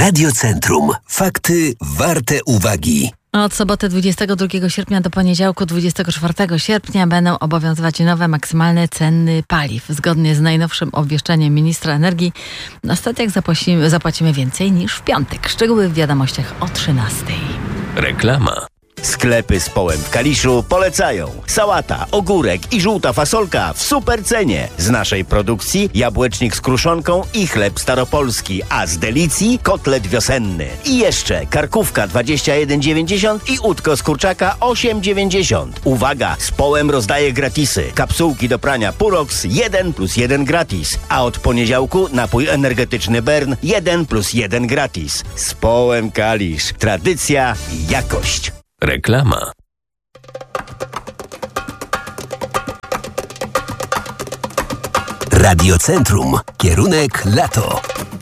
Radiocentrum. Fakty warte uwagi. Od soboty 22 sierpnia do poniedziałku 24 sierpnia będą obowiązywać nowe maksymalne ceny paliw. Zgodnie z najnowszym obwieszczeniem ministra energii na stacjach zapłacimy więcej niż w piątek. Szczegóły w wiadomościach o 13. Reklama. Sklepy z Połem w Kaliszu polecają. Sałata, ogórek i żółta fasolka w super cenie. Z naszej produkcji jabłecznik z kruszonką i chleb staropolski, a z Delicji kotlet wiosenny. I jeszcze karkówka 21,90 i udko z kurczaka 8,90. Uwaga, z Połem rozdaje gratisy. Kapsułki do prania Purox 1+1 gratis. A od poniedziałku napój energetyczny Bern 1+1 gratis. Z Połem Kalisz. Tradycja i jakość. Reklama. Radiocentrum. Kierunek lato.